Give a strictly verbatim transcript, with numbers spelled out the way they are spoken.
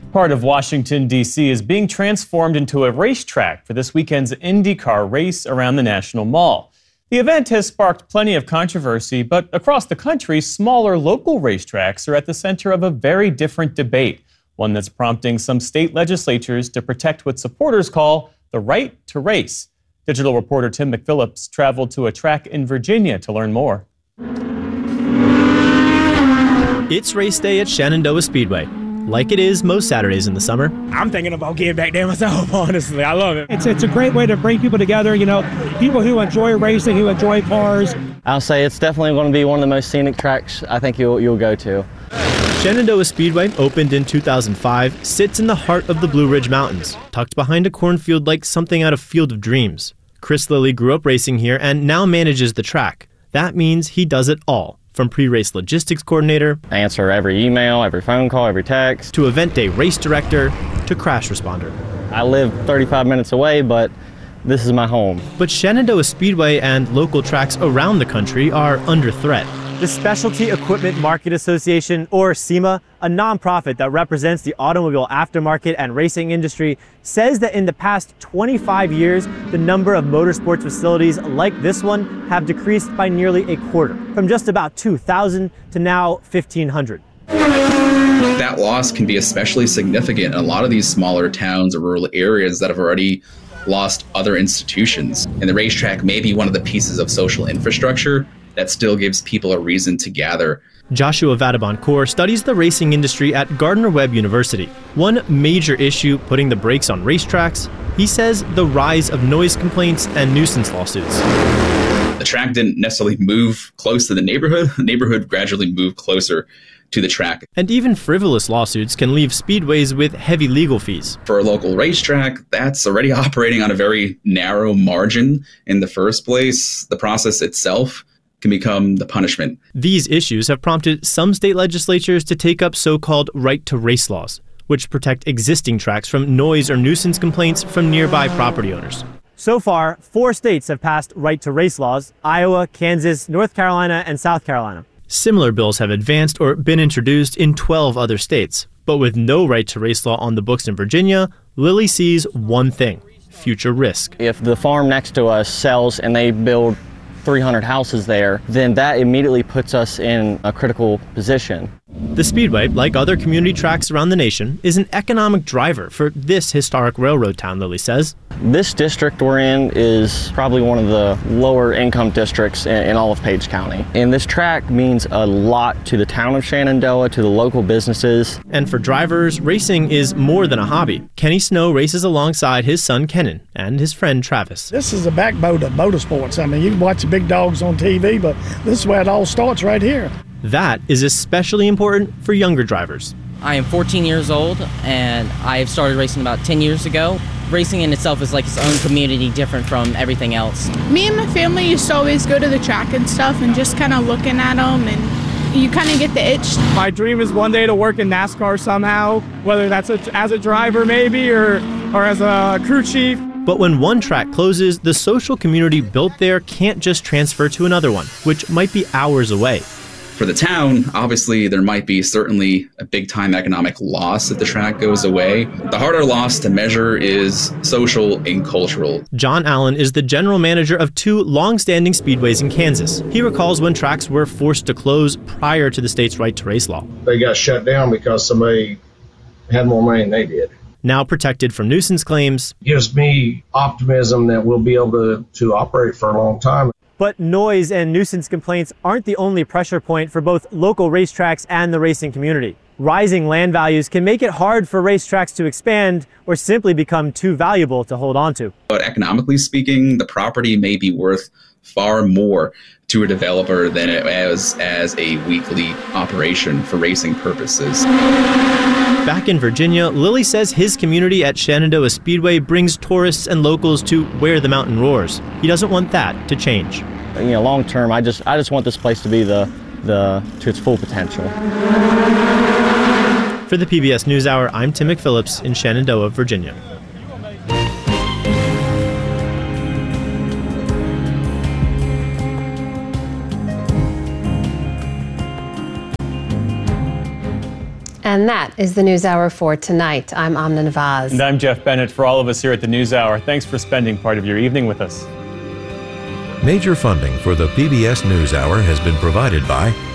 Part of Washington, D C is being transformed into a racetrack for this weekend's IndyCar race around the National Mall. The event has sparked plenty of controversy, but across the country, smaller local racetracks are at the center of a very different debate, one that's prompting some state legislatures to protect what supporters call the right to race. Digital reporter Tim McPhillips traveled to a track in Virginia to learn more. It's race day at Shenandoah Speedway, like it is most Saturdays in the summer. I'm thinking about getting back there myself, honestly. I love it. It's it's a great way to bring people together, you know, people who enjoy racing, who enjoy cars. I'll say it's definitely going to be one of the most scenic tracks I think you'll, you'll go to. Shenandoah Speedway, opened in two thousand five, sits in the heart of the Blue Ridge Mountains, tucked behind a cornfield like something out of Field of Dreams. Chris Lilly grew up racing here and now manages the track. That means he does it all. From pre-race logistics coordinator, I answer every email, every phone call, every text, to event day race director, to crash responder. I live thirty-five minutes away, but this is my home. But Shenandoah Speedway and local tracks around the country are under threat. The Specialty Equipment Market Association, or SEMA, a nonprofit that represents the automobile aftermarket and racing industry, says that in the past twenty-five years, the number of motorsports facilities like this one have decreased by nearly a quarter, from just about two thousand to now fifteen hundred. That loss can be especially significant in a lot of these smaller towns or rural areas that have already lost other institutions. And the racetrack may be one of the pieces of social infrastructure that still gives people a reason to gather. Joshua Vadabon-Kaur studies the racing industry at Gardner-Webb University. One major issue putting the brakes on racetracks, he says the rise of noise complaints and nuisance lawsuits. The track didn't necessarily move close to the neighborhood. The neighborhood gradually moved closer to the track. And even frivolous lawsuits can leave speedways with heavy legal fees. For a local racetrack, that's already operating on a very narrow margin in the first place. The process itself can become the punishment. These issues have prompted some state legislatures to take up so-called right-to-race laws, which protect existing tracks from noise or nuisance complaints from nearby property owners. So far, four states have passed right-to-race laws: Iowa, Kansas, North Carolina, and South Carolina. Similar bills have advanced or been introduced in twelve other states. But with no right-to-race law on the books in Virginia, Lilly sees one thing: future risk. If the farm next to us sells and they build three hundred houses there, then that immediately puts us in a critical position. The Speedway, like other community tracks around the nation, is an economic driver for this historic railroad town, Lilly says. This district we're in is probably one of the lower income districts in, in all of Page County. And this track means a lot to the town of Shenandoah, to the local businesses. And for drivers, racing is more than a hobby. Kenny Snow races alongside his son Kenan and his friend Travis. This is the backbone of motorsports. I mean, you can watch the big dogs on T V, but this is where it all starts, right here. That is especially important for younger drivers. I am fourteen years old, and I have started racing about ten years ago. Racing in itself is like its own community, different from everything else. Me and my family used to always go to the track and stuff and just kind of looking at them, and you kind of get the itch. My dream is one day to work in NASCAR somehow, whether that's a, as a driver maybe or, or as a crew chief. But when one track closes, the social community built there can't just transfer to another one, which might be hours away. For the town, obviously, there might be certainly a big-time economic loss if the track goes away. The harder loss to measure is social and cultural. John Allen is the general manager of two long-standing speedways in Kansas. He recalls when tracks were forced to close prior to the state's right-to-race law. They got shut down because somebody had more money than they did. Now protected from nuisance claims. Gives me optimism that we'll be able to, to operate for a long time. But noise and nuisance complaints aren't the only pressure point for both local racetracks and the racing community. Rising land values can make it hard for racetracks to expand or simply become too valuable to hold on to. But economically speaking, the property may be worth far more to a developer than it was as a weekly operation for racing purposes. Back in Virginia, Lilly says his community at Shenandoah Speedway brings tourists and locals to where the mountain roars. He doesn't want that to change. You know, long term, I just I just want this place to be the the to its full potential. For the P B S NewsHour, I'm Tim McPhillips in Shenandoah, Virginia. And that is the NewsHour for tonight. I'm Amna Navaz. And I'm Jeff Bennett. For all of us here at the NewsHour, thanks for spending part of your evening with us. Major funding for the P B S NewsHour has been provided by